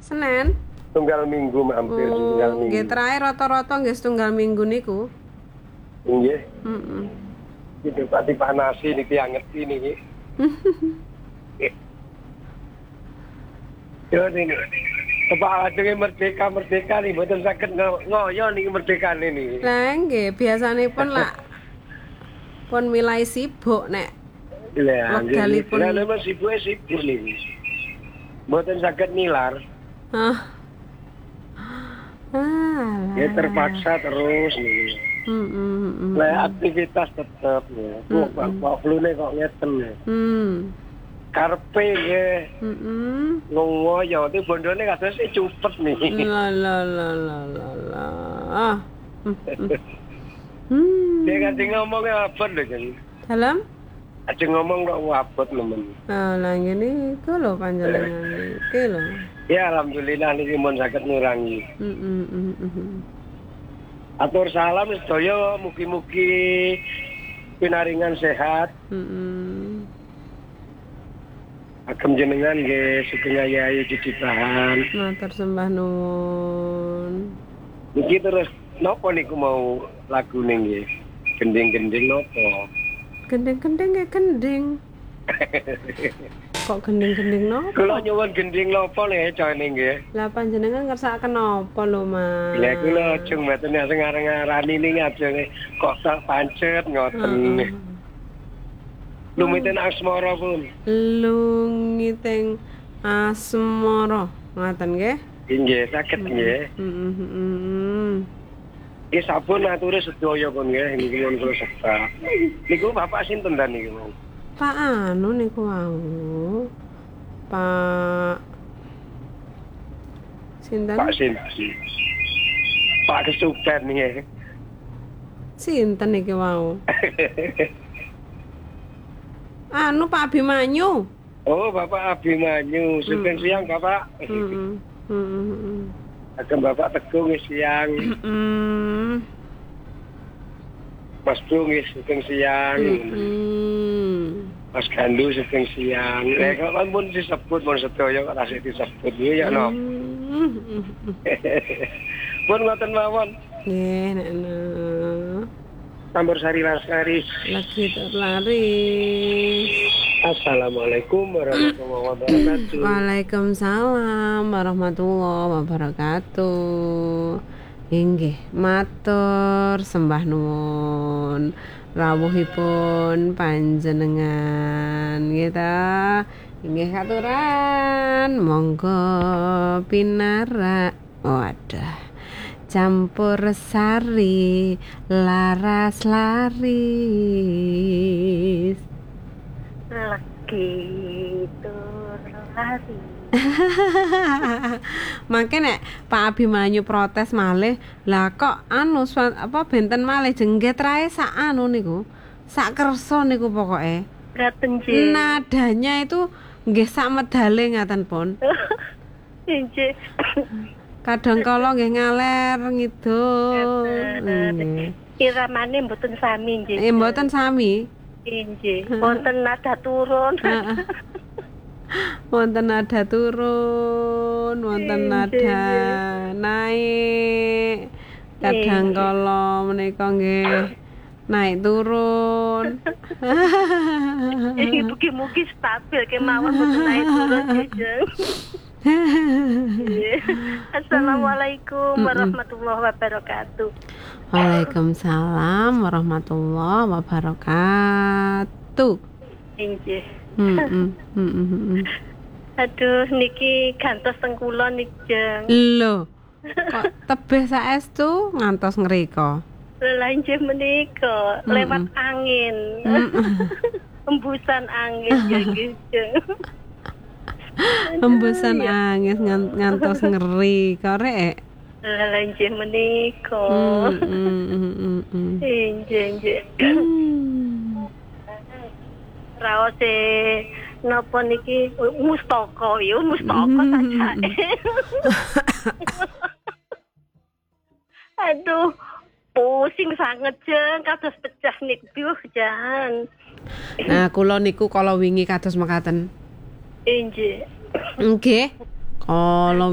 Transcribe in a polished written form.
Senen. Tunggal minggu mampir tunggal minggu. Nggih terakhir rata-rata nggih setunggal minggu niku. Nggih. Heeh. Itu pati panasi niki angeti niki. Yo niki. Tepak ajenge merdeka nih mboten saged ngoyo niki merdekane niki. Lah nggih biasanipun lak pun milai sibuk nek Lah wekdalipun. Lah memang sibuk niki. Mboten saged nilar. Ah. Ya terpaksa terus nih. Lah aktivitas tetap ya. Kok flune kok ngeten ya. Karpe nggih. Ngoyo iki bondone kados cupet nih. La. Dia kadang ngomong apa lho kan. Dalam? Aja ngomong kok wabot nemen. Lah ngene iku lho panjenengan iki lho. Ya alhamdulillah niki mun saged ngurangi. Atur salam sedaya mugi-mugi pinaringan sehat. Agem jenengan nggih sugeng ayu dicipahan. Matur sembah nuwun. Niki terus napa niku mau lagune nggih? Gending-gending napa? Gending-gending nggih gending. Kok gending-gending napa? Kula nyuwun gending napa nggih jane nggih? Lah panjenengan ngersakaken napa lho, Mas? Lah kula aja mboten sing ngarang-arani ning aja kok sak pancet ngoten. Lumiten asmara pun. Lungiting asmara. Ngoten nggih? Nggih, saged nggih. Iki sabun ature sedaya pun nggih niki mun kula sebat. Niku bapak sinten ta niku? Pak anu niku wau. Pak sinten? Pak Sinti. Pak Kesupen nggih. Sinten niki wau? Anu Pak Abimanyu. Oh, Bapak Abimanyu. Sugeng siang, Bapak. Agem Bapak Teguh nggih siang. Mas Bro nggih sugeng siang. Mas Gandu sugeng siang. Lek kok pun disebut mun sedaya kok tasih disebut ya no. Pun ngoten mawon. Nggih, nek Sampur Sari Lastari. lagi terlari. Assalamualaikum warahmatullahi wabarakatuh. Waalaikumsalam warahmatullahi wabarakatuh. Inggih, matur sembah nuwun. Rawuhipun panjenengan kita inggih katuran monggo pinara. Waduh. Campur sari laras laris lagi lari. Mangke nek Pak Abimanyu protes malih, lah kok anu apa benten malih jengget rae sak anu niku. Sak kersa niku pokoke. Ngaten nggih. Nadanya itu nggih sak medale ngaten pun. Nggih. Kadang kala nggih ngaler ngidul. Iramane mboten sami nggih. Mboten sami. Nggih. Wonten nada turun. Wonten nada turun, wonten nada naik. Kadang kala menika nggih naik turun. Mugi-mugi stabil kemawon mboten naik turun jeng. Assalamualaikum warahmatullahi wabarakatuh. Waalaikumsalam warahmatullahi wabarakatuh. Inggih. Aduh niki gantos teng kula niki jeng. Lho. Kok tebih saestu ngantos ngrika? Lah inggih menika lewat angin. Embusan angin nggih jeng. Hembusan angin ngantos ngeri korek. Lah nggih menika. Nggih. Raose napa niki mustaka ya mustaka sajake. Aduh, pusing sanget jeng kados pecah niku jan. Nah, kula niku kala wingi kados mekaten. Nggih. Nggih. Kala